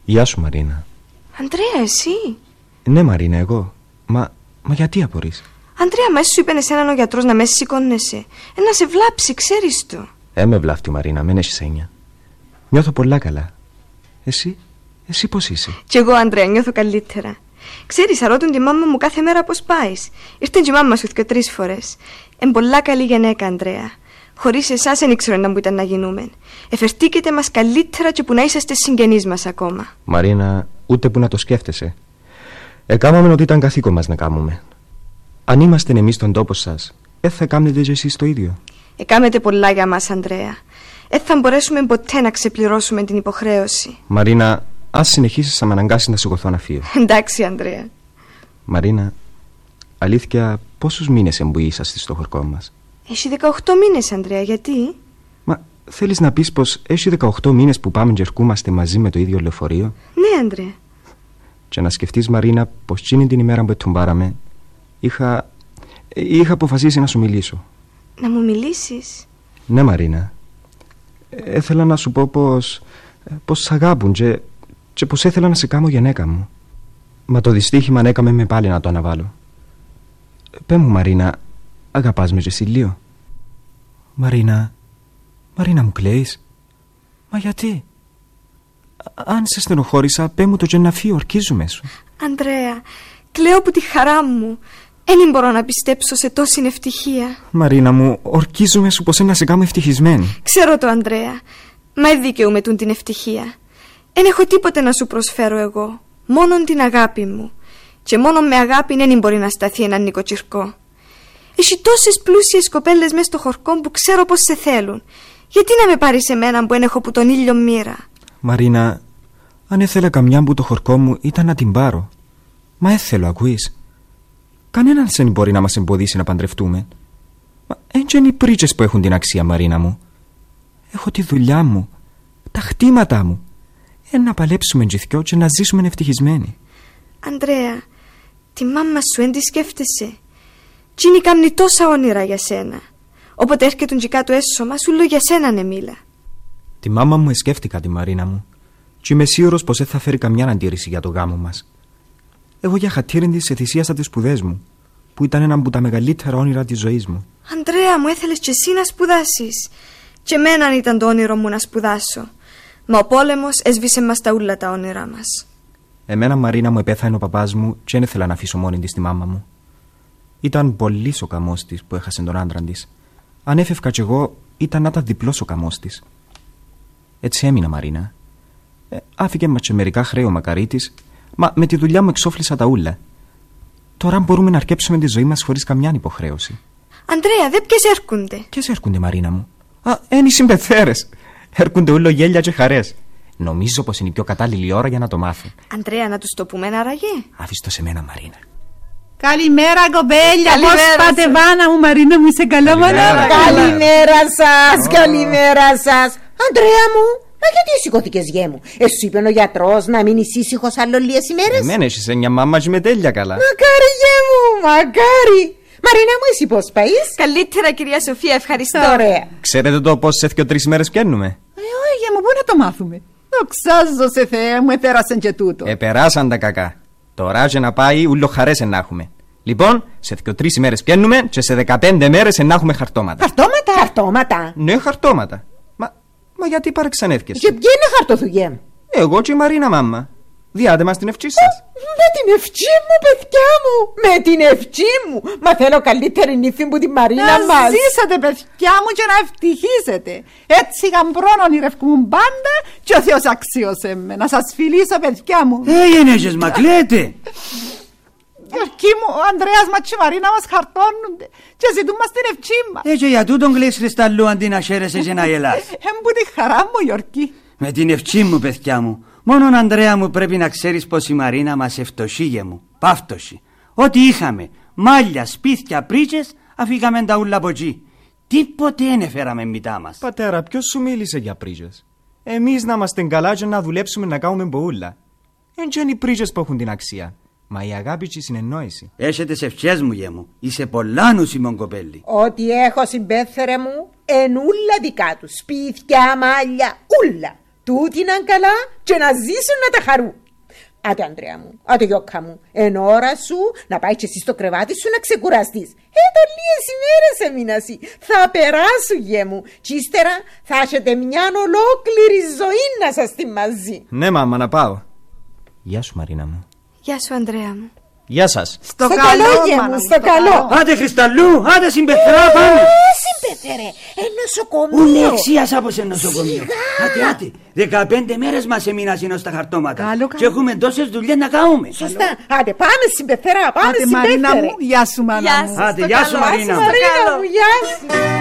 Γεια σου, Μαρίνα. Αντρέα, εσύ? Ναι, Μαρίνα, εγώ. Μα γιατί απορείς? Αντρέα, μα σου είπε εσέναν ο γιατρός να με σηκώνεσαι. Να σε βλάψει, ξέρεις το. Με βλάφτει, Μαρίνα, μεν έχεις έννοια. Νιώθω πολλά καλά. Εσύ πώς είσαι? Κι εγώ, Αντρέα, νιώθω καλύτερα. Ξέρεις, αρώτουν τη μάμα μου κάθε μέρα πώς πάεις. Ήρθε και η μάμα σου 2-3 φορές. Πολλά καλή γενέκα, Αντρέα. Χωρίς εσάς δεν ήξερα να που ήταν να γίνουμε. Εφερτήκετε μας καλύτερα και που να είσαστε συγγενείς μας ακόμα. Μαρίνα, ούτε που να το σκέφτεσαι. Εκάμαμε ότι ήταν καθήκον μας να κάνουμε. Αν είμαστε εμείς στον τόπο σας, θα κάνετε και εσείς το ίδιο. Εκάμετε πολλά για μας, Αντρέα. Θα μπορέσουμε ποτέ να ξεπληρώσουμε την υποχρέωση. Μαρίνα, ας συνεχίσεις να με αναγκάσεις να σηκωθώ να φύγω. Εντάξει, Αντρέα. Μαρίνα, αλήθεια, πόσους μήνες είσαστε στο χωρικό μας? Έχει 18 μήνες, Αντρέα, γιατί? Μα θέλεις να πεις πως έχει 18 μήνες που πάμε και ερχόμαστε μαζί με το ίδιο λεωφορείο? Ναι, Αντρέα. Και να σκεφτείς, Μαρίνα, πως εκείνη την ημέρα που τον πάραμε είχα αποφασίσει να σου μιλήσω. Να μου μιλήσεις? Ναι, Μαρίνα. Ήθελα να σου πω πως σ' αγάπουν και πως ήθελα να σε κάνω γενέκα μου. Μα το δυστύχημα έκαμε με πάλι να το αναβάλω. Πέ μου, Μαρίνα, αγαπάς με και εσύ λίγο? Μαρίνα μου κλαίεις? Μα γιατί? Αν σε στενοχώρησα, πέ μου το και να φύγω, ορκίζομαι σου. Αντρέα, κλαίω από τη χαρά μου. Δεν μπορώ να πιστέψω σε τόση ευτυχία. Μαρίνα μου, ορκίζομαι σου πως να σε κάνω ευτυχισμένη. Ξέρω το, Αντρέα. Μα δικαιούμαι τούν την ευτυχία. Εν έχω τίποτε να σου προσφέρω εγώ. Μόνον την αγάπη μου. Και μόνο με αγάπη δεν μπορεί να σταθεί έναν νοικοκυρκό. Έχει τόσες πλούσιες κοπέλες μες στο χωρκό που ξέρω πως σε θέλουν. Γιατί να με πάρεις εμένα που εν έχω που τον ήλιο μοίρα? Μαρίνα, αν έθελα καμιά που το χωρκό μου ήταν να την πάρω. Μα έθελω, ακούεις? Κανέναν δεν μπορεί να μας εμποδίσει να παντρευτούμε. Μα έτσι είναι οι πρίτσες που έχουν την αξία, Μαρίνα μου. Έχω τη δουλειά μου, τα χτήματά μου. Να παλέψουμε τζιθκιό και να ζήσουμε ευτυχισμένοι. Αντρέα, τη μάμα σου εν τη σκέφτεσαι? Τζίνι κάμνει τόσα όνειρα για σένα. Όποτε έρχεται τον τζικά του έσωμα, σου λέω για σένα ναι μίλα. Τη μάμα μου σκέφτηκα τη Μαρίνα μου. Και είμαι σίγουρος πως δεν θα φέρει καμιά αντίρρηση για το γάμο μας. Εγώ για χατήριν της εθυσίασα τις σπουδές μου, που ήταν ένα από τα μεγαλύτερα όνειρα της ζωής μου. Αντρέα μου, έθελες και εσύ να σπουδάσεις. Και εμέναν ήταν το όνειρο μου να σπουδάσω. Μα ο πόλεμος έσβησε μας τα ούλα τα όνειρά μας. Εμένα, Μαρίνα μου, επέθανε ο παπάς μου και δεν ήθελα να αφήσω μόνη της τη μάμα μου. Ήταν πολύς ο καμός της που έχασε τον άντρα της. Αν έφευκα κι εγώ, ήταν να ήταν διπλός ο καμός της. Έτσι έμεινα, Μαρίνα. Άφηκε μα και μερικά χρέη ο μακαρίτης, μα με τη δουλειά μου εξόφλησα τα ούλα. Τώρα μπορούμε να αρκέψουμε τη ζωή μας χωρίς καμιά υποχρέωση. Αντρέα, δε ποιες έρχονται? Ποιες έρχονται, Μαρίνα μου? Είναι οι συμπεθέρες. Έρχονται ούλο γέλια και χαρές. Νομίζω πως είναι η πιο κατάλληλη ώρα για να το μάθουν. Αντρέα, να τους το πούμε άραγε? Άφησε το σε μένα, Μαρίνα. Καλημέρα, κοπέλια. Πώς πάτε, Βάνα μου? Μαρίνα μου, είσαι καλά, Βάνα? Καλημέρα σας, καλημέρα σας. Αντρέα μου, μα γιατί σηκώθηκες, γέ μου? Σου είπε ο γιατρός να μείνεις ήσυχος άλλο λίγες ημέρες? Εμένα έχεις μια μάμα και με τέλεια καλά. Μακάρι, γέ μου, μακάρι. Μαρίνα μου, εσύ πώς πάεις? Καλύτερα, κυρία Σοφία, ευχαριστώ. Ωραία. Ξέρετε το πως σε 2-3 μέρες πιάνουμε? Όχι, μου, πού να το μάθουμε? Δοξάζω σε Θεέ μου, επέρασαν και τούτο. Περάσαν τα κακά. Τώρα και να πάει ούλο χαρές να έχουμε. Λοιπόν, σε 2-3 ημέρες πιάνουμε και σε 15 μέρες να έχουμε χαρτώματα. Χαρτώματα? Χαρτώματα? Ναι, χαρτώματα. Μα γιατί παρεξανεύκεσαι? Και ποιο είναι χαρτοθουγέ μου? Εγώ και η Μαρίνα, μάμα. Διάτε μας την ευχή σας. Με την ευχή μου, παιδιά μου. Με την ευχή μου. Μα θέλω καλύτερη νύφη που την Μαρίνα μας. Να ζήσετε, παιδιά μου, και να ευτυχίσετε. Έτσι γαμπρών ονειρευκούν πάντα και ο Θεός αξίωσε με. Να σας φιλήσω, παιδιά μου. Έγινες, μα κλαίτε. Γιορκή μου, ο Ανδρέας μα και η Μαρίνα μας χαρτώνονται και ζητούν μας την ευχή μας. Έτσι για τούτον κλαις, Χρισταλλού, αντί να χαίρεσαι και να γελάς. Έμπου τη χαρά μου, Γιορκή. Με την ευχή μου, παιδιά μου. Μόνον, Ανδρέα μου, πρέπει να ξέρεις πως η Μαρίνα μας ευτοσίγε μου. Πάυτοση. Ό,τι είχαμε, μάλια, σπίτια, πρίτσες, αφήκαμε τα ούλα από εκεί. Τίποτε δεν έφεραμε μητά μας. Πατέρα, ποιος σου μίλησε για πρίτσες? Εμείς να είμαστε καλά και να δουλέψουμε να κάνουμε μποούλα. Εν και είναι οι πρίτσες που έχουν την αξία. Μα η αγάπη και η συνεννόηση. Έχετε σε ευχές μου, γε μου. Είσαι πολλά νουσιμον κοπέλη. Ό,τι έχω, συμπέθερε μου, εν ούλα δικά του. Σπίτια, μάλια, ούλα. Τούτοι να καλά και να ζήσουν να τα χαρούν. Άτε Ανδρέα μου, άτε Γιώκα μου, εν ώρα σου να πάει και εσύ στο κρεβάτι σου να ξεκουραστείς. Το λίγες ημέρες έμεινασαι, θα περάσουν γε μου και ύστερα θα έχετε μια ολόκληρη ζωή να σας τη μαζί. Ναι μάμα, να πάω. Γεια σου Μαρίνα μου. Γεια σου Ανδρέα μου. Γεια σας. Στο καλό γε μάνα, μου, στο καλό. Άντε Χρισταλού, άντε συμπεθερά πάμε. Συμπεθερέ, νοσοκομείο. Ούλε εξίας από σε νοσοκομείο. Άτε, 15 μέρες μας έμειναν συνός τα χαρτώματα. Καλό. Και έχουμε τόσες δουλειές να κάνουμε. Σωστά, άντε πάμε συμπεθερά, πάμε Άντε Μαρίνα συμπεθερέ. μου, γεια σου μάνα μου. Άντε, γεια σου Μαρίνα. Μαρίνα μου, γεια σου.